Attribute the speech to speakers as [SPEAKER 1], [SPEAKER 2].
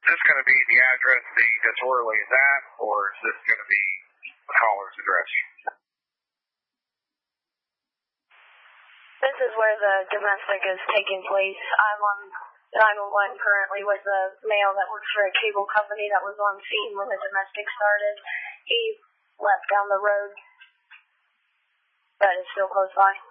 [SPEAKER 1] this going to be the address the disorderly is at, or is this going to be the caller's address?
[SPEAKER 2] This is where the domestic is taking place. I'm on 911 currently with a male that works for a cable company that was on scene when the domestic started. He left down the road, but is still close by.